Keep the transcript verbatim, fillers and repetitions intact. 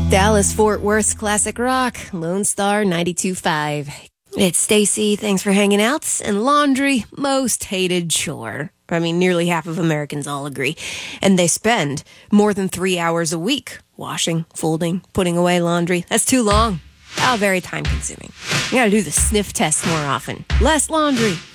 Dallas Fort Worth's classic rock, Lone Star ninety-two point five. It's Stacy, thanks for hanging out, and laundry, most hated chore. I mean, nearly half of Americans all agree. And they spend more than three hours a week washing, folding, putting away laundry. That's too long. Oh, very time consuming. You gotta do the sniff test more often. Less laundry,